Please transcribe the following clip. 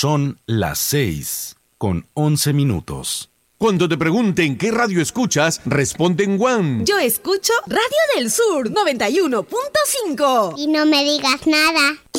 Son las 6:11. Cuando te pregunten qué radio escuchas, responde en One. Yo escucho Radio del Sur 91.5. Y no me digas nada.